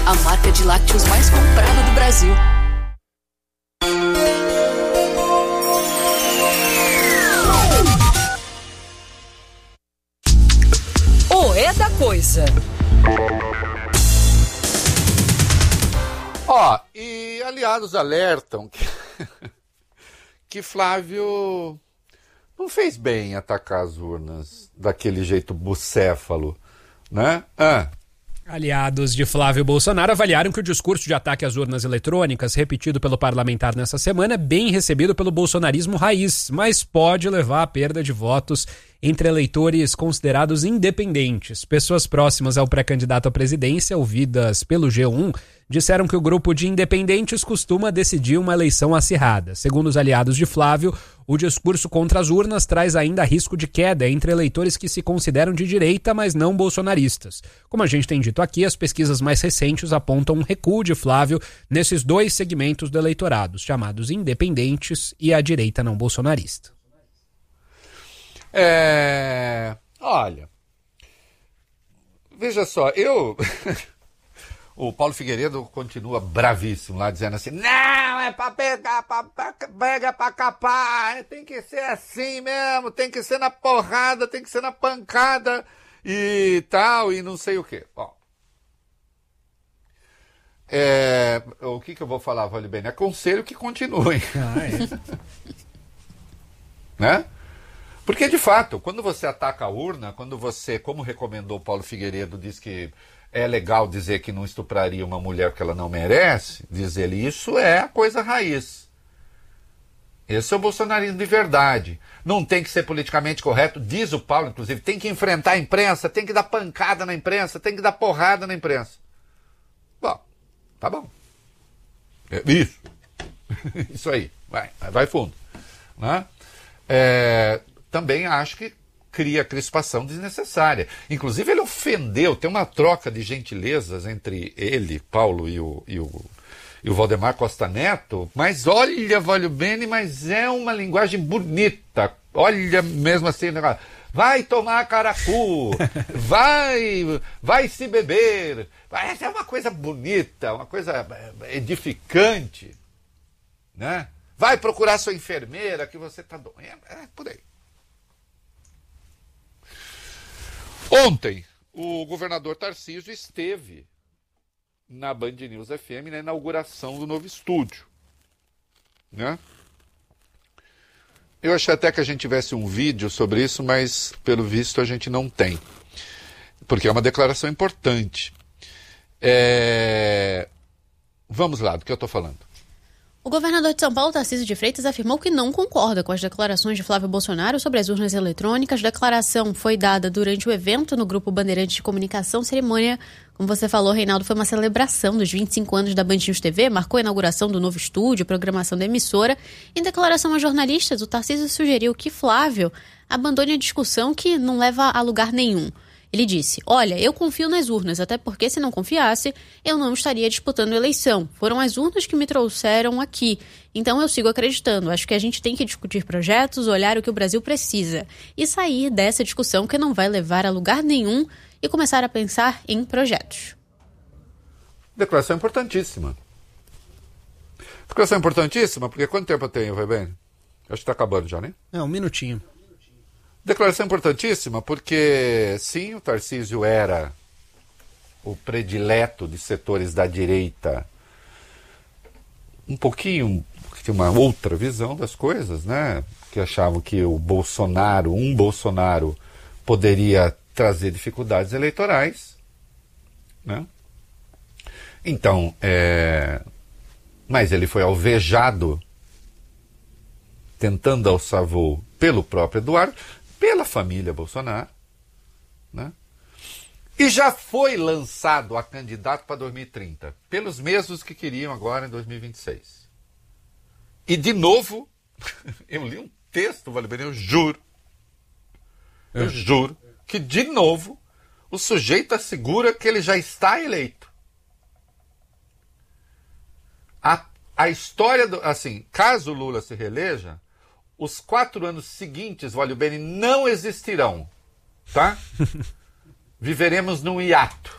a marca de lácteos mais comprada do Brasil. O É da Coisa. E aliados alertam que Flávio não fez bem atacar as urnas daquele jeito bucéfalo, né? Aliados de Flávio Bolsonaro avaliaram que o discurso de ataque às urnas eletrônicas, repetido pelo parlamentar nessa semana, é bem recebido pelo bolsonarismo raiz, mas pode levar à perda de votos entre eleitores considerados independentes. Pessoas próximas ao pré-candidato à presidência, ouvidas pelo G1, disseram que o grupo de independentes costuma decidir uma eleição acirrada. Segundo os aliados de Flávio, o discurso contra as urnas traz ainda risco de queda entre eleitores que se consideram de direita, mas não bolsonaristas. Como a gente tem dito aqui, as pesquisas mais recentes apontam um recuo de Flávio nesses dois segmentos do eleitorado, chamados independentes e a direita não bolsonarista. Olha, veja só, o Paulo Figueiredo continua bravíssimo lá, dizendo assim, não, é pra pegar, pega pra capar, tem que ser assim mesmo, tem que ser na porrada, tem que ser na pancada e tal, e não sei o quê. O que eu vou falar, vale bem? Aconselho que continuem. Né? Porque, de fato, quando você ataca a urna, quando você, como recomendou o Paulo Figueiredo, diz que é legal dizer que não estupraria uma mulher que ela não merece, diz ele, isso é a coisa raiz. Esse é o bolsonarismo de verdade. Não tem que ser politicamente correto, diz o Paulo, inclusive, tem que enfrentar a imprensa, tem que dar pancada na imprensa, tem que dar porrada na imprensa. Bom, tá bom. Isso. Isso aí. Vai fundo. Né? Também acho que cria crispação desnecessária. Inclusive ele ofendeu, tem uma troca de gentilezas entre ele, Paulo, e o Valdemar Costa Neto, mas olha, Valio Bene, mas é uma linguagem bonita. Olha mesmo assim, vai tomar caracu, vai se beber. Essa é uma coisa bonita, uma coisa edificante, né? Vai procurar sua enfermeira que você está doente. Por aí. Ontem, o governador Tarcísio esteve na Band News FM na inauguração do novo estúdio. Né? Eu achei até que a gente tivesse um vídeo sobre isso, mas pelo visto a gente não tem. Porque é uma declaração importante. Vamos lá, do que eu estou falando. O governador de São Paulo, Tarcísio de Freitas, afirmou que não concorda com as declarações de Flávio Bolsonaro sobre as urnas eletrônicas. A declaração foi dada durante o evento no Grupo Bandeirantes de Comunicação. Cerimônia, como você falou, Reinaldo, foi uma celebração dos 25 anos da Band News TV, marcou a inauguração do novo estúdio, programação da emissora. Em declaração a jornalistas, o Tarcísio sugeriu que Flávio abandone a discussão que não leva a lugar nenhum. Ele disse, olha, eu confio nas urnas, até porque se não confiasse, eu não estaria disputando a eleição. Foram as urnas que me trouxeram aqui. Então eu sigo acreditando. Acho que a gente tem que discutir projetos, olhar o que o Brasil precisa e sair dessa discussão que não vai levar a lugar nenhum e começar a pensar em projetos. Declaração importantíssima. Declaração importantíssima, porque quanto tempo eu tenho, vai bem? Acho que está acabando já, né? Um minutinho. Declaração importantíssima porque, sim, o Tarcísio era o predileto de setores da direita um pouquinho, que uma outra visão das coisas, né? Que achavam que um Bolsonaro poderia trazer dificuldades eleitorais, né? Então, mas ele foi alvejado tentando alçar voo pelo próprio Eduardo, pela família Bolsonaro, né? E já foi lançado a candidato para 2030, pelos mesmos que queriam agora em 2026. E de novo, eu li um texto, eu juro, que de novo o sujeito assegura que ele já está eleito. A história, caso Lula se reeleja, os 4 anos seguintes, Valio Bene, não existirão, tá? Viveremos num hiato.